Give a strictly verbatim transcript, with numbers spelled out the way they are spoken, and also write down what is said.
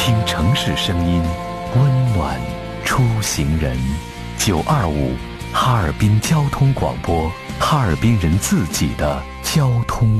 听城市声音，温暖出行人。九二五哈尔滨交通广播，哈尔滨人自己的交通